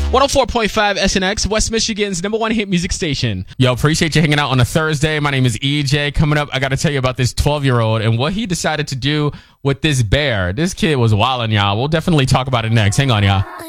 104.5 SNX, West Michigan's #1 hit music station. Yo, appreciate you hanging out on a Thursday. My name is EJ. Coming up, I got to tell you about this 12-year-old and what he decided to do with this bear. This kid was wildin', y'all. We'll definitely talk about it next. Hang on, y'all.